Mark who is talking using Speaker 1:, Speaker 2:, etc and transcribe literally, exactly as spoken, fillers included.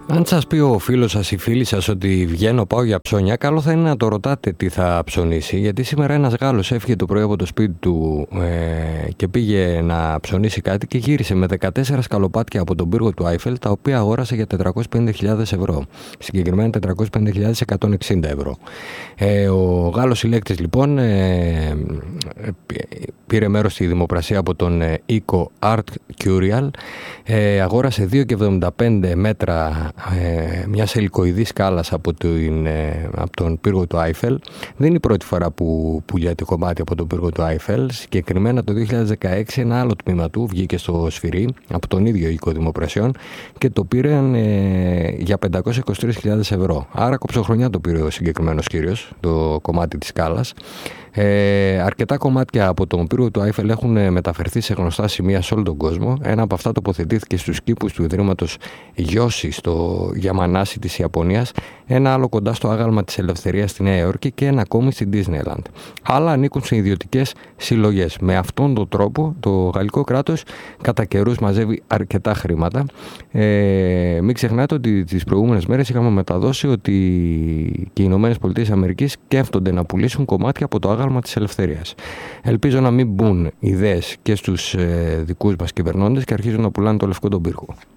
Speaker 1: Αν σας πει ο φίλος σας ή φίλη σας ότι βγαίνω, πάω για ψώνια, καλό θα είναι να το ρωτάτε τι θα ψωνίσει, γιατί σήμερα ένας Γάλλος έφυγε το πρωί από το σπίτι του ε, και πήγε να ψωνίσει κάτι και γύρισε με δεκατέσσερα σκαλοπάτια από τον πύργο του Άιφελ, τα οποία αγόρασε για τετρακόσιες πενήντα χιλιάδες ευρώ, συγκεκριμένα τετρακόσιες πενήντα χιλιάδες εκατόν εξήντα ευρώ. Ε, ο Γάλλος συλλέκτης λοιπόν ε, πήρε μέρος στη δημοπρασία από τον οίκο Art Curial, ε, αγόρασε δύο κόμμα εβδομήντα πέντε μέτρα Ε, μια ελικοειδή σκάλας από, την, ε, από τον πύργο του Άιφελ. Δεν είναι η πρώτη φορά που πουλιάται κομμάτι από τον πύργο του Άιφελ. Συγκεκριμένα το δύο χιλιάδες δεκαέξι ένα άλλο τμήμα του βγήκε στο Σφυρί από τον ίδιο οίκο δημοπρασιών και το πήραν ε, για πεντακόσιες είκοσι τρεις χιλιάδες ευρώ. Άρα κοψοχρονιά το πήρε ο συγκεκριμένος κύριος, το κομμάτι της σκάλας. Ε, αρκετά κομμάτια από τον πύργο του Άιφελ έχουν μεταφερθεί σε γνωστά σημεία σε όλο τον κόσμο. Ένα από αυτά τοποθετήθηκε στους κήπους του Ιδρύματος Γιώση στο Γιαμανάσι της Ιαπωνίας, ένα άλλο κοντά στο άγαλμα της Ελευθερίας στη Νέα Υόρκη και ένα ακόμη στην Disneyland. Άλλα ανήκουν σε ιδιωτικές συλλογές. Με αυτόν τον τρόπο το γαλλικό κράτος κατά καιρούς μαζεύει αρκετά χρήματα. Ε, μην ξεχνάτε ότι τις προηγούμενες μέρες είχαμε μεταδώσει ότι και οι Ηνωμένες Πολιτείες Αμερικής σκέφτονται να πουλήσουν κομμάτια από το άγαλμα της Ελευθερίας. Ελπίζω να μην μπουν ιδέες και στους ε, δικούς μας κυβερνώντες και αρχίζουν να πουλάνε το λευκό τον πύργο.